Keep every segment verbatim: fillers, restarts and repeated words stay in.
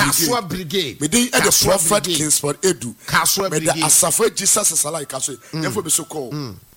Kaswa Brigade. Me dey at the Prophet Kingsford Edu. Kaswa Brigade. Me the Asafo Jesus Salai Kaswa. Therefore be so call.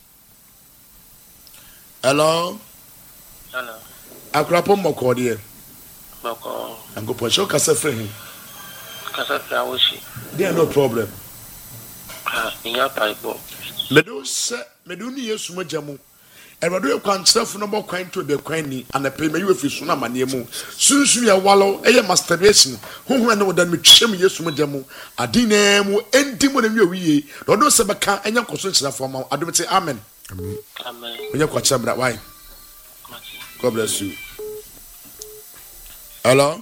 Hello. Hello. Akrapo moko de. Moko. Ango po show kasa frɛ. Kasa fra woshi. There no problem. Ah, inya paipo. Me do se me do ni Yesu magyamu. Erado e kwankyerɛfo no bɔ kwan to be kwan ni anape me yefi so na mane mu sunsun ya walo eye masturbation honhom na wodan me twem Yesu magyamu adina mu endi mo na wi wiye do do se beka enya koso nkyerɛfo ma adomte amen. Amen. Amen. Onya kwakyerɛ bra why? God bless you. Hello?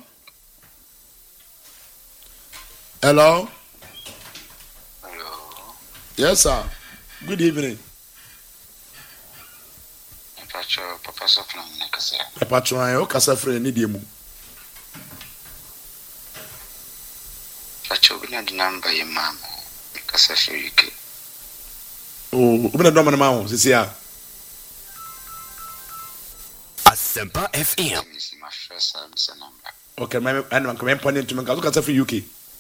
Hello? Hello. Yes, sir. Good evening. Pacho, Papa Sofna Nakasa. Papa Chuan, o kasa frɛ ni die mu. Pacho, we need number your mama. Kasa for U K. Oh, we need number ma ho, sisi a. Asempa F M. This is my first service number. Okay, my and man come point into me kasa for U K.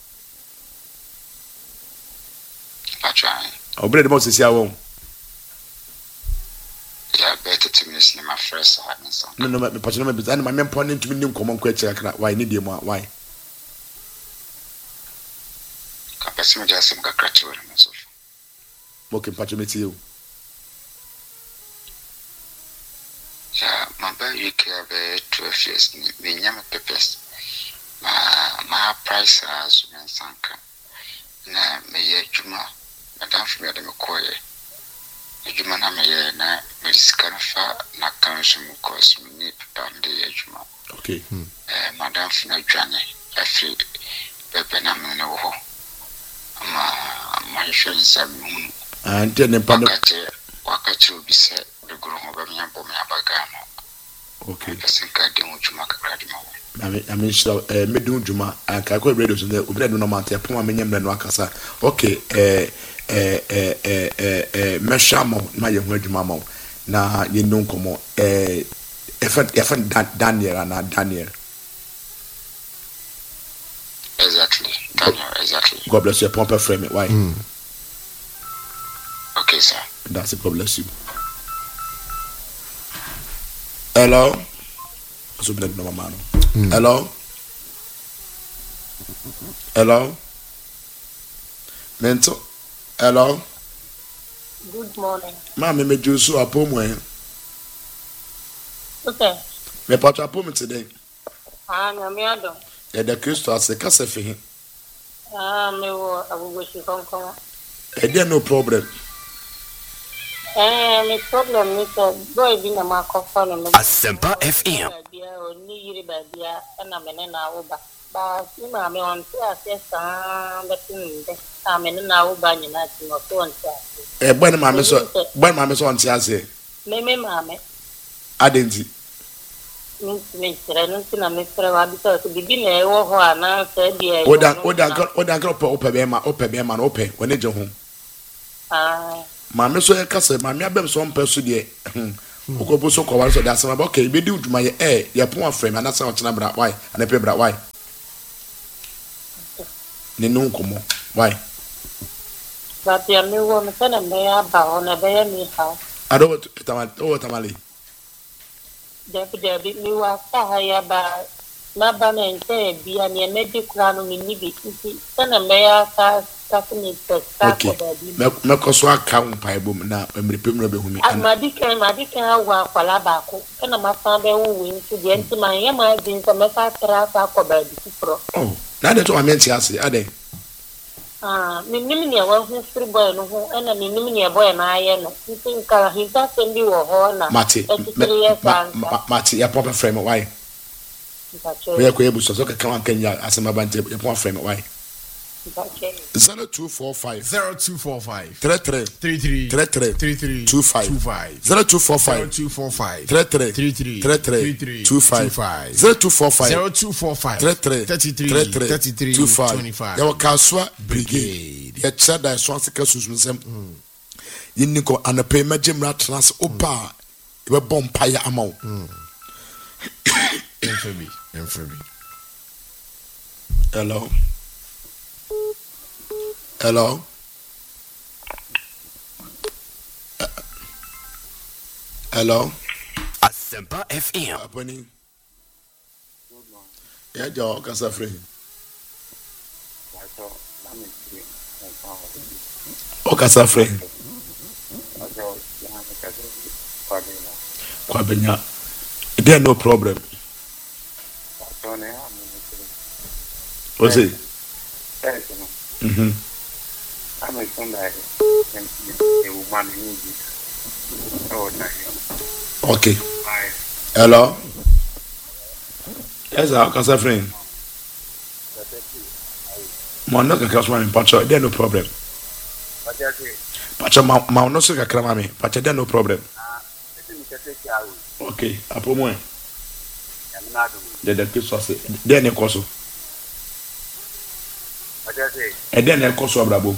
Pacho. O bre de mo sisi a wo. Yeah, better to me is my first service. No, no, me pacho no me and my point into me nim common kwetira kra. Why ni die mu why? Kapasi just some kakra with myself. Okay, pacho me you. Yeah, my baby U K be twelve years. Me nyama pepes. Ma ma price as when sanka. Na me ye juma. Madam for me de me koye. Juma na me ye na me scan fa na kanso mu course me pande ye juma. Okay. Eh madam for na dwane. Afri pepe na me no ho. Ma ma shwe nsam mu. And then pande wakati wakati obi se de gro ho ba me ambo me abaga no. Okay. Person ka de mu juma kakra de ma ho. I mean, I mean, so, eh, me do juma, and I call radio so that we don't know matter. Puma menyam na wakasa. Okay, eh, eh, eh, eh, eh, eh, meshamo, ma ye hu juma mo. Na ye no komo, eh, efan efan Daniel na Daniel. Exactly. Daniel, exactly. God bless you. Pump frame it. Why? Mm. Okay, sir. That's it. God bless you. Hello. So be no man. Mm. Hello. Hello. Mento. Hello. Good morning. Mama me juice apomo eh. Okay. Me patch apomo today. Ah, na me ado. E da Kristo ase kasa fi. Ah, me wo abugo shi konkon. E dey no problem. Eh, me problem ni so boy bi na ma kofa no. Asempa F M. Bia oni yiri ba bia na me ne na wo ba. Ba si ma me on ti ase sa betin de. Ta me ne na wo ba nyina ti no so on ti ase. E boy na mama so, boy mama so on ti ase. Me me mama. Adenti. Me sere no ti na me sere wa bi so bibi na e wo ho ana se dia. Odan odan odan ope ope be ma ope be ma na ope woni je ho. Ah. Mama so e kasa mama abem so mpa so de. Okobo so ko war so de asema ba okay be di uduma ye eh ye pon afrem ana sa ochena bra why ana pe bra why. Ne no komo why. But ya me wo me kana me ya ba ona be ya mi ha. Ado tamale o tamale. Debi debi mi wa sa ya ba na ba na nte bia ne me di kura no ni bi nti kana me ya ka ka ni testa ko ba bi. Me me ko so aka mpa ebom na emre pem no be hu mi. Amadi kan madi kan wa kwala ba ko kana ma fa be wo wi nti de nti man ya ma din so me ka tra ka ko ba bi pro. Oh, na de to amenti ase ade. Ah, mi nim ne wa hu free boy no ho na mi nim ne boy na aye no. Nti nka hinta sembi wo ho na. Mate. Mate ya proper frame why? We are going to so can come Kenya as my band upon frame why? zero two four five zero two four five three three three three three three three three two five two five zero two four five two four five three three three three three three two five zero two four five zero two four five three three thirty three thirty three two five. Yawa Kaswa Brigade. Ya chada swanse kasusum sem. Yiniko anape majemra trans opa. Ibe bompa ya amaw. Enfobi, enfobi. Hello. Hello. Uh, hello. Asempa F M. Aponi. Yeah, Joe, kasa free. O kasa free. Kwabenya. There no problem. What's it? Mhm. I'm a son that a woman needs. Oh, okay. Hello. Yes, our kasa free. Mono ka kasa mami pacho, there no problem. Pacho ma ma no so ka kra mami, pacho there no problem. Okay, apo mo e. The the kiss was there ne koso. E there ne koso abrabo.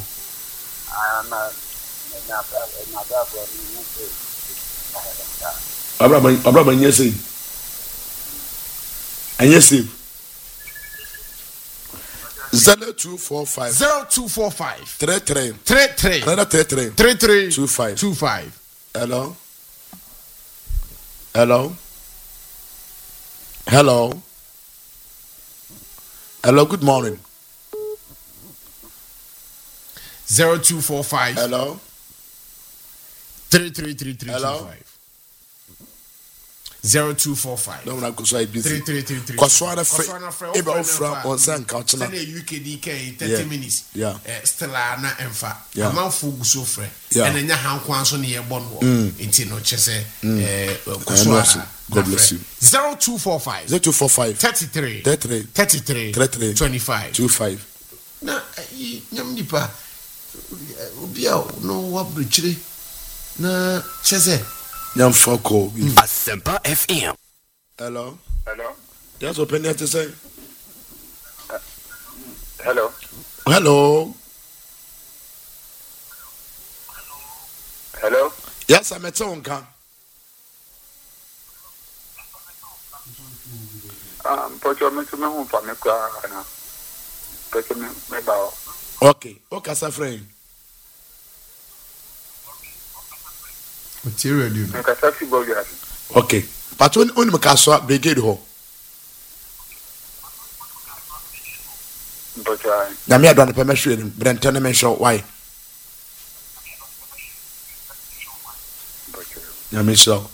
Abrabo abrabo nyesi. Anyesi. zero two four five zero two four five three three three three another three three three three two five two five. Hello. Hello. Hello. Hello. Good morning. Zero two four five Hello. three three three three two Hello. five. Zero two four five No one goes like busy. three three three three. Kwaswana frɛ eba ofra on san couchna. Send U K D K thirty Yeah. minutes. Yeah. Eh, Stella na emfa. Yeah. Amanfo guso frɛ. Yeah. And enya hankwan so ne ye bɔ no. Nti no kyese eh know, kwaswa. God bless you. zero two four five zero two four five thirty-three thirty-three thirty-three thirty-three twenty-five. two five. Na eh, nyam nipa obi a no wabruchire na kyese Nyam fako. Asempa F M. Hello. Hello. Yes, open it to say. Hello. Hello. Hello. Yes, I'm at home. Um, but you're meant to me home for me. But you me about. Okay. Okay, sir, friend. material do. I can see body. Okay. But when when me kaswa brigade ho. But I. Na me adwan pe me hwe ni brenta na me hwe why. Na me show.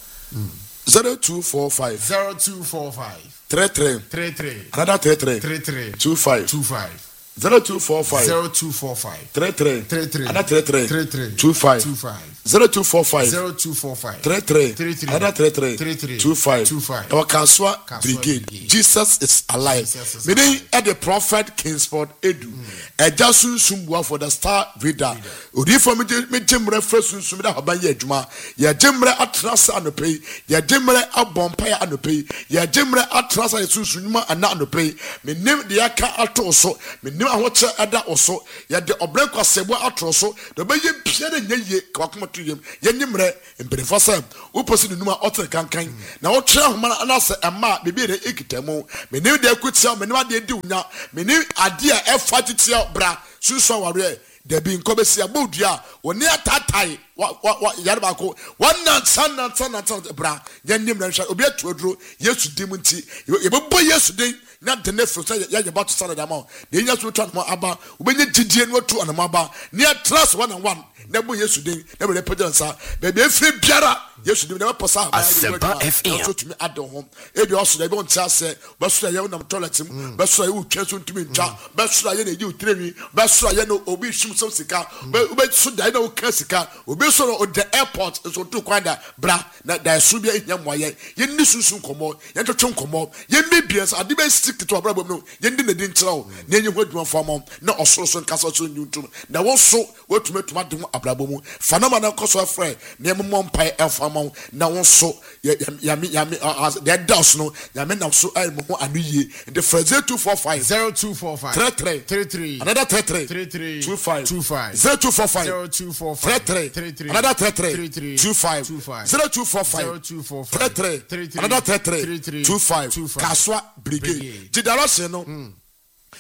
zero two four five Zero two four five three three three three another three three three three two five two five. zero two four five Zero two four five three three three three another three three three three two five two five. zero two four five Zero two four five three three three three another three three three three two five two five. Our Kaswa Kaswa Brigade. Brigade. Jesus is alive. Jesus is Meaning alive. at the prophet Kingsport Edu. Eja sunsun bua for the star reader. Odi for me me jemre fresh sunsun da haban ye adwuma. Ya jemre atrasa anope. Ya jemre abompa ya anope. Ya jemre atrasa ye sunsun ma ana anope. Me nim de aka ato so. Me nim ahoche ada oso. Ya de obrenko asebo atro so. De be ye pia de nyeye kwakoma to yem. Ye nimre mpere fasa. Uposi de numa otre kankan. Na wo twa homa na se ema bebe de ekitamo. Me nim de akutia me nim ade di unya. Me nim ade a efa titia bra sunsun ware de bi nkobesi abodua oni atatai wa wa yare ba ko wannan san nan san nan bra yannim na hwa obi atuoduro yesu dim nti ye bebo yesu din na de ne fo ya ya ba to sana da ma de nya so twa no aba obenye didie no atu anama aba ne trust one and one na bo yesu din na be pejansa be be free biara yesu dim na posa ba Asempa F M. so tumi ado ho e bi oso da bi on tia se ba so ya na toilet mu ba so ya u twa so tumi ntwa ba so ya na yi utremi ba so ya no obi hwim so sika obi so da na o ka sika obi so no the airport so to kwanda bra na da so bia nya moye ye ni sunsun komo ye twetwe komo ye mebias ade be stick to abra bom no ye ndi na din kyerɛw na ye ho adwuma fam na osoro so nkasa so nyuntum na wo so watumatuma de abra bom fanama na koso afre na ye mom pai efam na wo so ya ya ya the doubts no ya me na so ai mo ho anuye the phrase two four five Zero two four five three three three three another three three three three two five two five. zero two four five Zero two four three five three three three another three three three three two five two five. zero two four five Zero two four three five three three three another three three three three two five two five. Kaswa Brigade Brigade. Jidalose no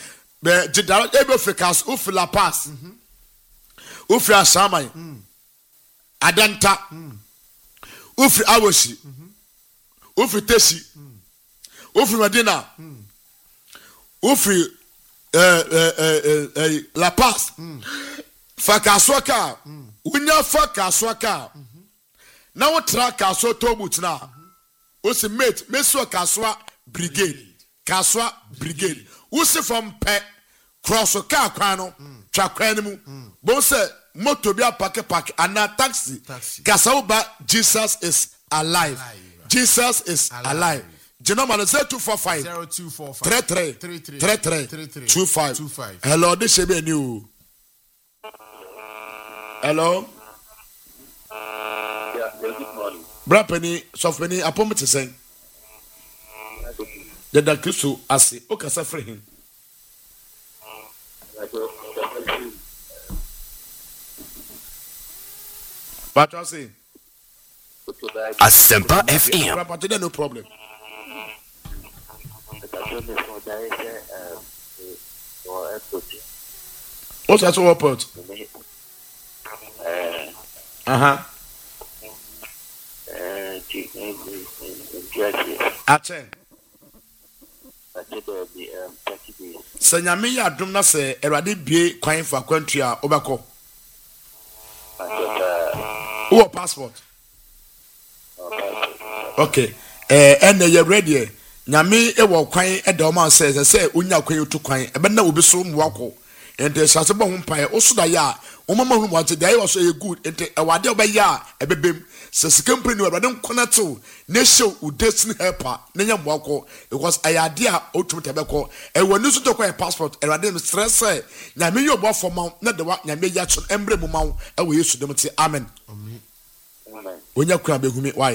be jidara ebe Africas ufi La Paz ufi Asamai Adanta ufi Awosi ufi Tesi ufi Medina ufi eh eh eh La Paz fakaswaka unya fakaswaka na wotra kaso tobut na osi mate meso kaswa brigade kaswa brigade usi from pe cross car kwan no twa kwan mu bo se moto bi apake park ana taxi kasawo ba Jesus is alive Jesus is alive Genoma zero two four five zero two four five three three three three two five two five. Hello, this is me new. Hello. Yeah, good morning. Brapeni, softpenny, appointment to sing. The Dakisu, I see. Okay, suffer him. But I say, Asempa F M. Brapati, no problem. What's that all about? Uh huh. Ache. Senyame ya dum na se erade bie kwan fa kwantu a obekọ. Who passport? Okay. Eh ene ye ready. Nyame e wo kwan e da o man say say unya kwan yotu kwan e be na obi so mwako. Ente sase bo humpae osuda ya o mama hu mo ate dai wo so ye good ente e wade oba ya e bebem se sikampre ni wade nkonato na show u destiny helper na nya mwako because ayade a otumte beko e woni so to kwa passport e wade stress e nyame yo bo forma na de wa nyame ya cho embre mu mawo e wo yesu dem ti amen amen onya kwa behumi why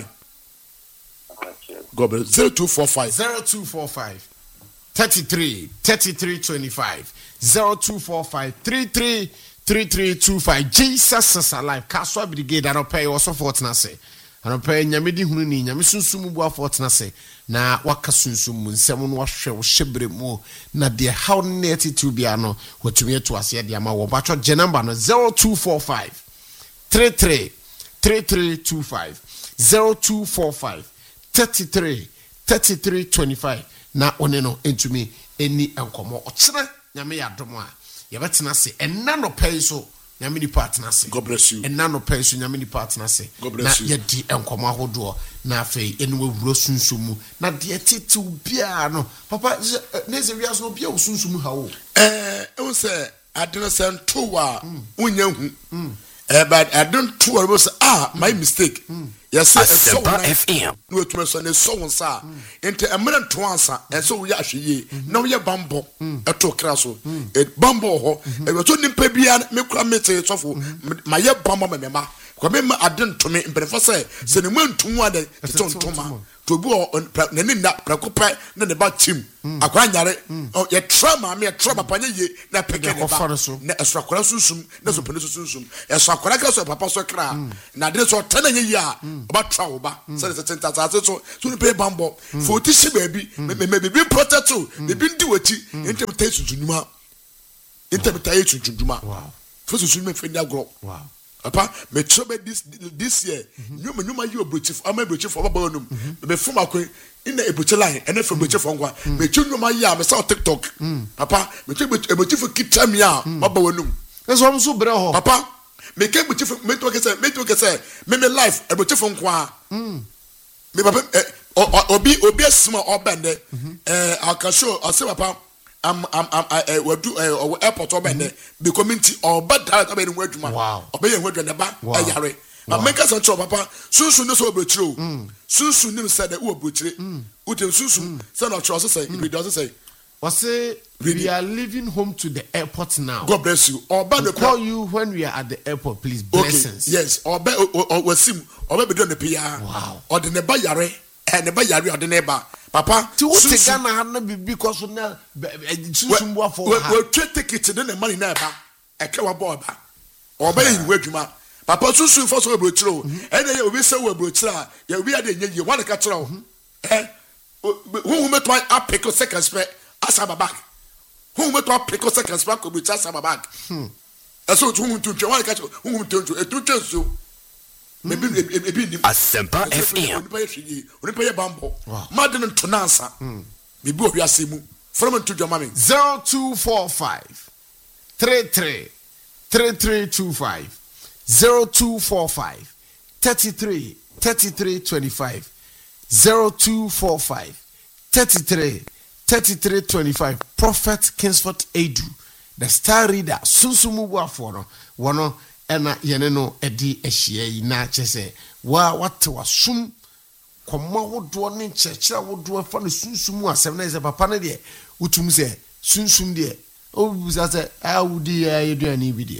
God bless. zero two four five zero two four five thirty-three thirty-three twenty-five zero two four five three three three three two five. Jesus is alive. Kaswa brigade. I don't pay also fortuna say. I don't pay nyamedi hunu ni nyame sunsumu bua fortuna say. Na waka sunsumu nsemu no wahwe wo shebre mu na de how net to be ano wotumi to ase de ama wo bacho je number no zero two four five three three three three two five zero two four five thirty-three thirty-three twenty-five. Na one no entumi eni enkomo ochire nyame ya domo a ye betena se enna no pay so nyame di partner se. God bless you. Enna no pay so nyame di partner se. God bless you. Na ye di enkomo ahodo na afei eni we wuro sunsumu na de titu bia no papa neze wiase no bia sunsumu ha wo eh e say adena sento wa unya hu eh but I don't to worry say ah my mistake. Yes, Asempa F M. No to so ne so won sa ente emre to ansa en so we ahweye na we bambo eto kra so e bambo ho e we to nimpa bia me kura mete sofo ma ye bambo me mema ko me aden to me mpefo say se ne mantum ade to ntoma to bi o ne ne na prakopa na ne ba tim akwa nyare ye trauma me trauma panye ye na peke ne ba na eso akora susum na so pene susum eso akora ka so papa so kra na de so tana ye ya ba trawo ba se se tenta ta so so ni pe bambo fo ti si baby me me be protect to be ndi wati ente ta sunjuma ente ta ye sunjuma wow fo sunjuma fe ndi agro wow papa me chobe this this year nyuma nyuma yi obrochif ama obrochif oba ba onum me fuma kwen ina ebroche line ene from obrochif ngwa me chu nyuma yi a me sa TikTok papa me chu obrochif kita me a oba onum eso am so bre ho papa me ke obrochif me to ke say me to ke say me me life obrochif nkwa me papa obi obi asima oba nde eh akasho ase papa am am am eh wadu eh airport obende be community oba direct obende mu adwuma obe ye hu adwa ne ba ayare ameka san cho papa sunsun ne so obrochire o sunsun nim say that wo obrochire utem sunsun say no cho say we do say was say we are leaving home to the airport now. God bless you. Oba we call you when we are at the airport, please. Blessings. Okay. Yes. Oba wasim oba be do ne pia wow o de ne ba yare e ne ba yare o de ne ba papa ti wo te Ghana ha na bibi because na sunsun bo afọ ha we we ticket de ne money na ba e ke wa bo ba oba yin wadwuma papa sunsun fo so obrochire o e na ye obi se wo obrochire a ye obi ade nye ye wan ka kire o eh hu hu meto a pick second spare asa baba Who went to pick a second spark with just a bag? Hmm. And so to to try catch whom to to a two chance so. Maybe a bit Asempa F M. When pay a bumble. Madden to Nansa. Maybe we are seeing from to your mommy. zero two four five three three three three two five zero two four five thirty-three thirty-three twenty-five zero two four five thirty-three thirty-three twenty-five. Prophet Kingsford Edu, the star reader, Sunsumu Wafono, Wano, Ena Yeneno Edi Eshie, na chese, wa what was sum, Koma would do one in church, I would do a funny Sunsumu, seven days of a panade, Utum say, Sunsum dear. Oh, that's a I would dear, you do any video.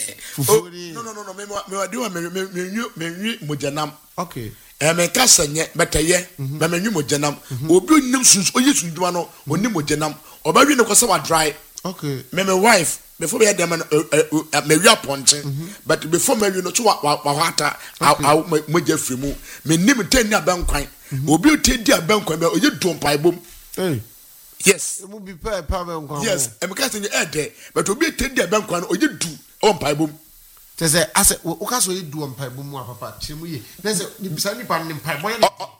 No, no, no, no, me, me, do a me, me, me, me, Mujanam. Okay. E me kasa nye betaye me menyu mojanam obi onnim sunsu oyesu nduma no onnim mojanam obawi ne kwose wa dry. Okay. Me my wife before we dem me wi aponche but before me wi no to wa wa hata moja firi mu me nim tani abankwan obi otedi abankwan me oye dompai bom. Eh. Yes. E mu bi pa pa abankwan. Yes, e me kasa nye e de but obi otedi abankwan oye du on pai bom. Tese ase okaso yi du ampa bu mu apapa chemu ye tese ni bisa ni pa ni mpa boy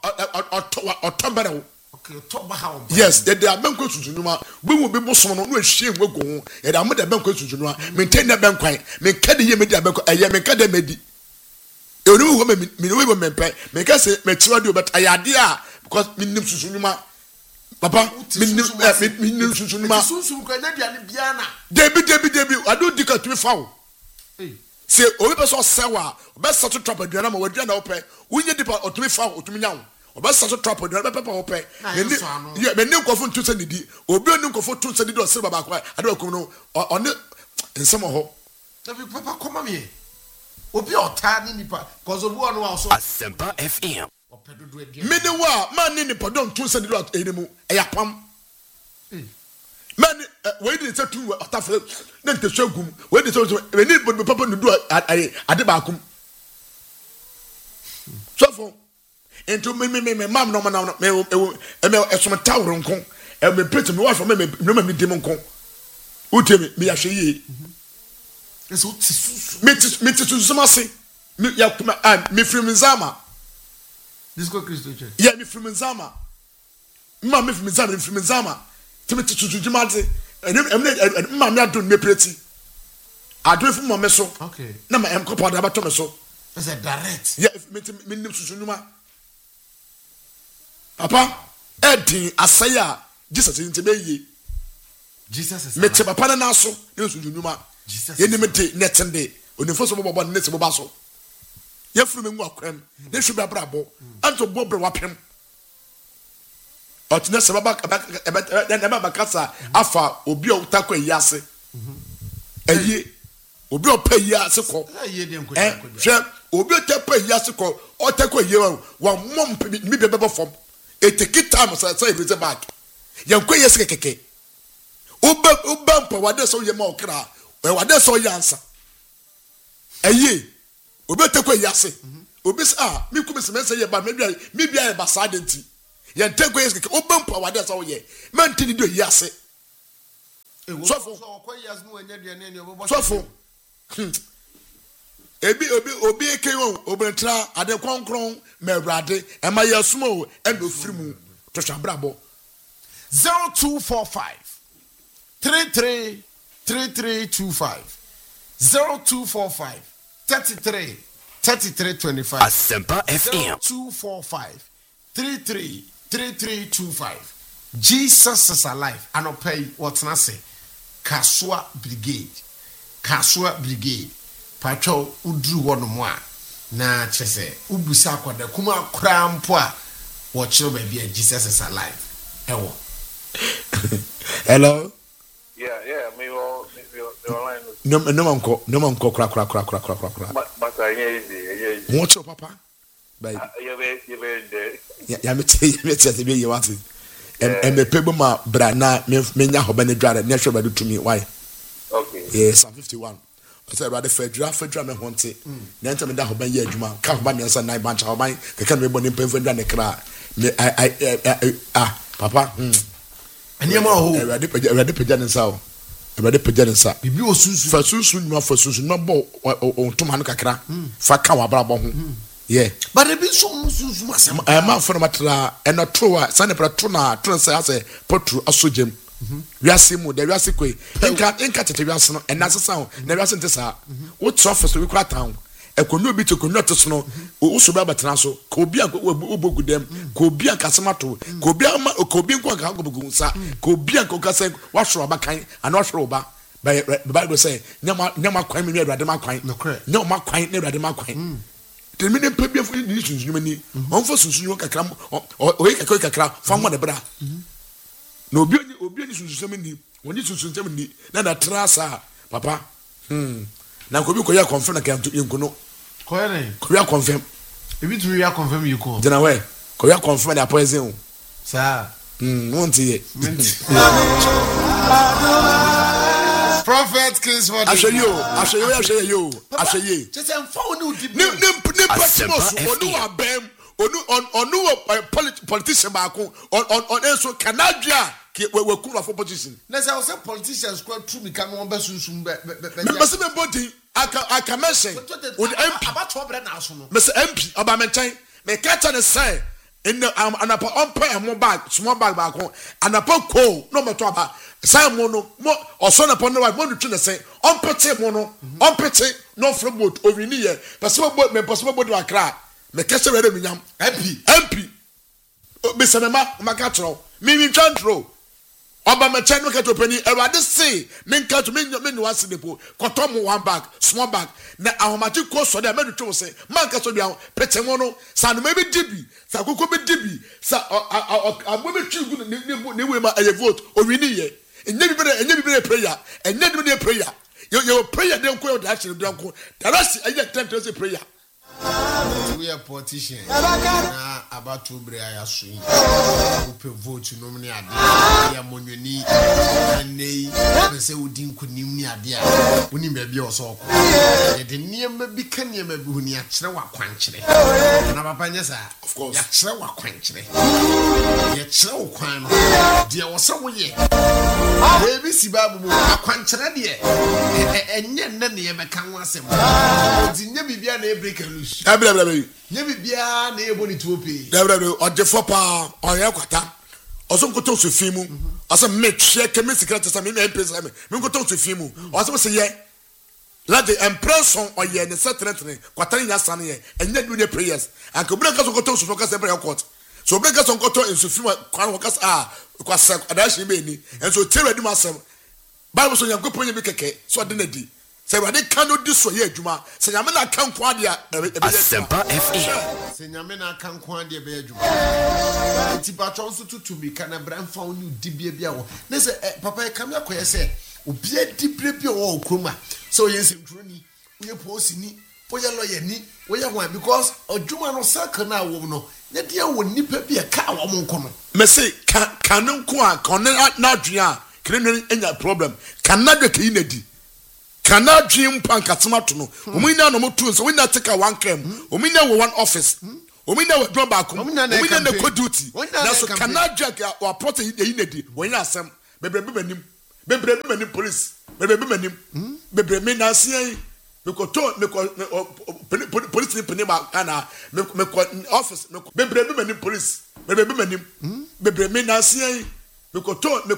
otombere wo. Okay, otoba ha wo. Yes, they are bank sunsunuma we will be bosom no ehwie ngego ho e da mo da bank sunsunuma maintain da bank kwan me kade ye me da bank eye me kade medi e oni wo me me we me mpa me ka se me tiwa de obet ayade a because me nim sunsunuma papa me nim me nim sunsunuma sunsun kwa na dia ni bia na debi debi debi ado dika tumi fa wo. Eh. Say obi person sewa obe settle trap aduana ma wadua na ope wunye dipa otumi fa otumi nyawo obe settle trap aduana papa ope me me ne nkofo ntu se nidi obi oni nkofo tu se nidi o se baba kwa ade akum no one nsem ho na bi papa koma me obi ota ni nipa cause obi ono wa so Asempa F M. opedodo adi me ne wa man ni nipa don tu se nidi o enemu eyapam man we dey say tu otafle na nteswagum we dey say we need but papa no do ade ba akum so for into me me me mam no na me me esom tawro nko e me pete me wa for me me me dim nko utemi me ya hwe yi eso tisusu me me tisusu mase me ya kuma ah me from Nzama Disco Christo Church ya me from Nzama ma me from Nzama me from Nzama timi tisusu jimade em ma me adon me preti adon fu mo me so okay na ma em kopo da ba to me so it's a direct ya me me nim susu numa papa edin asaya Jesus nti be yi Jesus is me te papa na so ne susu numa Jesus ye ni me te netende onifo so bobo ne se boba so ye furu me ngu akwam ne hwe ba brabo anto bobre wapem otine se baba na baba kasa afa obi o takwa yase eyi obi o pa yase ko ayi de nko eh hwe obi o takwa yase ko o takwa yewa wa mom mi be beba fom eteki time so say every back yankwa yase keke oba oba mpa wade so ye ma okra wade so yansa eyi obi o takwa yase obi sa mi kumese me say ye ba me bia me bia e ba sa denti ya tego yes ke obampa wade so ye man tini do yase so fo so ko yas no anya duane ne obo so fo ebi obi obi ekeyo obentra ade konkron ma awrade e ma yasumo e no firimu to shabrabo zero two four five three three three three two five zero two four five thirty-three thirty-three twenty-five Asempa F M. zero two four five three three three three two five. Jesus is alive. And I'll pay what's not say. Kasua Brigade. Kasua Brigade. Pacho udru one more. Na chese. Ubusa kwa de kuma krampwa. Watch your baby. Jesus is alive. Ewo. Hello. Yeah, yeah, me all the online. No no manko no manko kra kra kra kra kra kra. But but I easy, easy. What's your papa? Bye. You be you be there. Ya ya me tell me tell me you want it. Em me pebo ma bra na me me nya hoba ne dware na hwe ba do tumi why? Okay. Yes, Psalm fifty-one. I said rather fedra fedra me honte. Na enta me da hoba ye adwuma. Ka hoba me nsa nine bancha hoba keka me boni pemfo dwa ne kra. Me I I ah papa. Enema ho. Awurade pagya awurade pagya ne nsa o. Awurade pagya ne nsa. Bibi osunsu. Fa sunsu nyuma fa sunsu no bo ontoma no kakra. Fa ka wa brabo ho. Yeah. But e bi so sunsu masem. E ma for matra e no tro a sane pra tro na tro say ase potru asogem. Wiase mu de wiase koi. Inka inka tete wiase no e na sesa ho. Na wiase ntesa. Wo tro office we kura town. Ekono obi to kono to no wo so ba betena so ko obi an obogu dem ko obi an kasemato ko obi an ko obi nko ka obogu nsa ko obi an ko kase wa hworo ba kan ana wa hworo ba Bible say nyama nyama kwan me Awurade ma kwan nyama kwan na Awurade ma kwan temi ne pe bia fu ni sunsun mani on fo sunsun yo kakra o yi kakra kakra fa mo de bra na obi ni obi ni sunsun mani oni sunsun mani na na trasa papa hmm na ko bi ko ya confirm na kan yenkuno ko ya nei ko ya confirm e bi tu ya confirm you ko jena we ko ya confirm na poison o sa hmm won ti ye Prophet Kings for ashayo ashayo ashayo ashaye just am found no deep ne ne ne personal so onu abem onu onu politician ba ko on on enso canada ke we kula for position na say say politicians go through me kan won be sunsun be be me se me body aka aka mention with M P about obre na so no me se M P aba mention me catch and say in the anapa on pay mo bag small bag ba ko anapa ko no me to aba say mo no mo oso na pon no mo no twi say on pete mo no on pete no from boat ovini ye person boat me person boat akra me catch we dem nyam M P M P me se me ma ma catch ro me me twantro Oba me chen no keto pani Awurade say me nka to me me no ase depo koto mo one bag small bag na ahomati ko so de me do two say man ka so bia pete mo no sa no me bi dibi sa kokko bi dibi sa agbo be twi gu ne ne we ma aye vote o wi ni ye enye bi be enye bi be prayer enye bi be prayer yo yo prayer dem ko yo da action dem ko da rasi aye ten to say prayer we are politician na about to bre aya so yi ope vote no me ade ya monwani anei pese odin kunim ni ade a woni me bia oso ko ye de niam bi kan niam bi huni a kire wa kwankire na papa nyesa of course ya kire wa kwankire ye kire wo kwan no de wo se wo ye e bi si ba bu akwankire de enye nne ne ye be kan wasem odi nya bibia na e break loose abra bra bra nye bibia na ebo ni tuopi dabra do odefo pa oya kwata oso nkoto so fimu oso me twe ke me secret sa me me pesa me me nkoto so fimu oso se ye let the impression oye ne setrentre kwata nya san ye enye do ne prayers and ko breka so nkoto so focus prayer court so breka so nkoto in so fimu kwan focus ah kwasa adashi be ni and so tell ready masem bible so yankopon ye bi keke so de na di se wade kan no di so ye adwuma se nyame na kan kwa dia Asempa F M se nyame na kan kwa dia be adwuma ti ba tron so tutu bi kana bran fa oni di bia bia wo ne se papa kam yakoye se obi adi brebia wo okroma so ye nsemtroni oye posini oye lawyer ni oye hwan because adwuma no saka na wo no ne dia wo nipa bia ka wo mo nko no me se kan kan nko a kon na adwua kire enya problem kan na de kai na di kana dream panka tomato no omina no motu so we na take one cam omina wo one office omina wo drum back omina na co duty na so kana jack wa protect yi na di wo nya asem bebrebe manim bebrebe manim police bebrebe manim bebrebe na asian me ko to me ko police ni pene ma ana me ko office me bebrebe manim police bebrebe manim bebrebe na asian me ko to